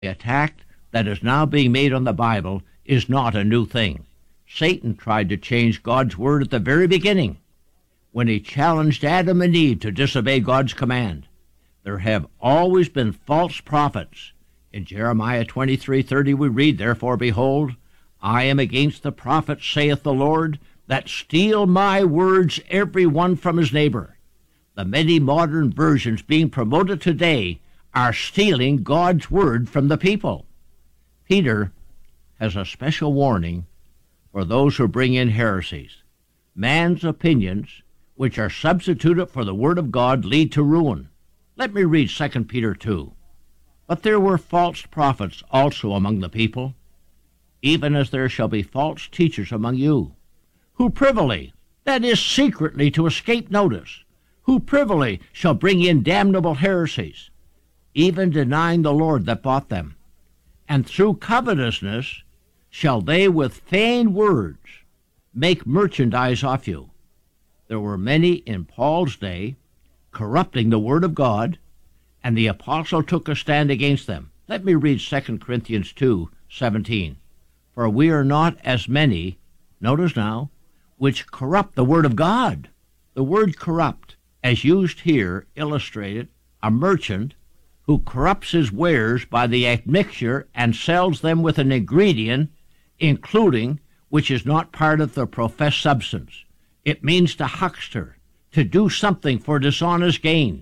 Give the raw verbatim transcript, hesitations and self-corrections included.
The attack that is now being made on the Bible is not a new thing. Satan tried to change God's word at the very beginning when he challenged Adam and Eve to disobey God's command. There have always been false prophets. In Jeremiah twenty-three thirty we read, "Therefore, behold, I am against the prophets, saith the Lord, that steal my words every one from his neighbor." The many modern versions being promoted today are stealing God's word from the people. Peter has a special warning for those who bring in heresies. Man's opinions, which are substituted for the word of God, lead to ruin. Let me read Second Peter two. "But there were false prophets also among the people, even as there shall be false teachers among you, who privily, that is secretly to escape notice, who privily shall bring in damnable heresies, even denying the Lord that bought them. And through covetousness shall they with feigned words make merchandise of you." There were many in Paul's day corrupting the word of God, and the apostle took a stand against them. Let me read Second Corinthians two seventeen. "For we are not as many," notice now, "which corrupt the word of God." The word corrupt, as used here, illustrated a merchant who corrupts his wares by the admixture and sells them with an ingredient, including, which is not part of the professed substance. It means to huckster, to do something for dishonest gain.